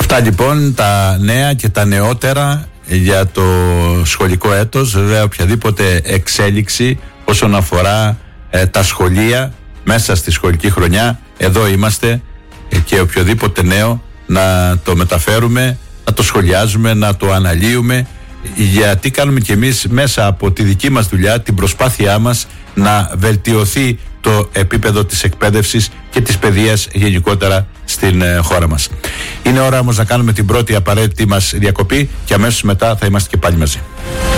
Αυτά λοιπόν τα νέα και τα νεότερα για το σχολικό έτος. Βέβαια οποιαδήποτε εξέλιξη όσον αφορά τα σχολεία μέσα στη σχολική χρονιά, εδώ είμαστε, και οποιοδήποτε νέο να το μεταφέρουμε, να το σχολιάζουμε, να το αναλύουμε, γιατί κάνουμε κι εμείς μέσα από τη δική μας δουλειά την προσπάθειά μας να βελτιωθεί το επίπεδο της εκπαίδευσης και της παιδείας γενικότερα στην χώρα μας. Είναι ώρα όμως να κάνουμε την πρώτη απαραίτητη μας διακοπή και αμέσως μετά θα είμαστε και πάλι μαζί.